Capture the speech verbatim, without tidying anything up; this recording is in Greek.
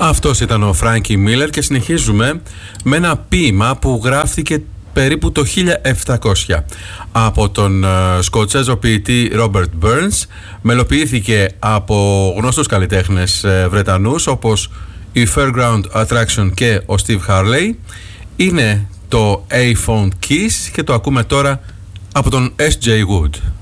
Αυτός ήταν ο Φράνκι Μίλλερ και συνεχίζουμε με ένα ποίημα που γράφτηκε περίπου το χίλια επτακόσια από τον uh, Σκοτσέζο ποιητή Ρόμπερτ Μπέρνς. Μελοποιήθηκε από γνωστούς καλλιτέχνες uh, Βρετανούς όπως η Fairground Attraction και ο Steve Harley. Είναι το A Phone Kiss και το ακούμε τώρα από τον Ες Τζέι Wood.